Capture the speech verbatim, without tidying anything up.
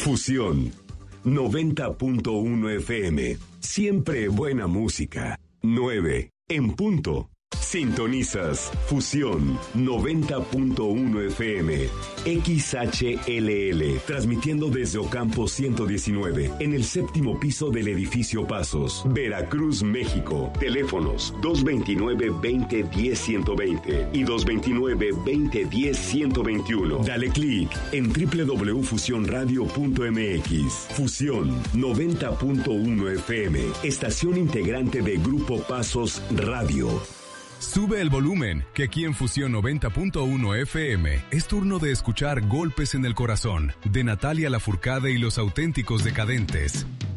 Fusión noventa punto uno F M. Siempre buena música. nueve en punto. Sintonizas Fusión noventa punto uno F M, X H L L, transmitiendo desde Ocampo ciento diecinueve, en el séptimo piso del edificio Pasos, Veracruz, México. Teléfonos dos veintinueve, veinte, diez, ciento veinte y dos veintinueve, veinte, diez, ciento veintiuno. Dale clic en doble u doble u doble u punto fusión radio punto m x. Fusión noventa punto uno F M, estación integrante de Grupo Pasos Radio. Sube el volumen, que aquí en Fusión noventa punto uno F M es turno de escuchar Golpes en el Corazón, de Natalia Lafourcade y los Auténticos Decadentes.